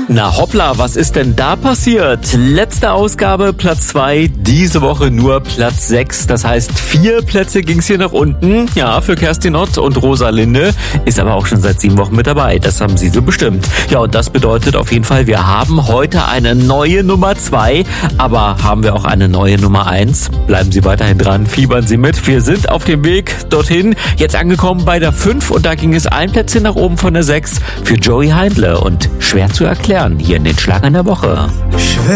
Na hoppla, was ist denn da passiert? Letzte Ausgabe, Platz 2, diese Woche nur Platz 6. Das heißt, 4 Plätze ging's hier nach unten. Ja, für Kerstin Ott und Rosa Linde. Ist aber auch schon seit 7 Wochen mit dabei. Das haben sie so bestimmt. Ja, und das bedeutet auf jeden Fall, wir haben heute eine neue Nummer 2. Aber haben wir auch eine neue Nummer 1? Bleiben Sie weiterhin dran, fiebern Sie mit. Wir sind auf dem Weg dorthin. Jetzt angekommen bei der 5 und da ging es ein Plätzchen nach oben von der 6 für Joey Heindle. Und schwer zu erklären hier in den Schlagern der Woche.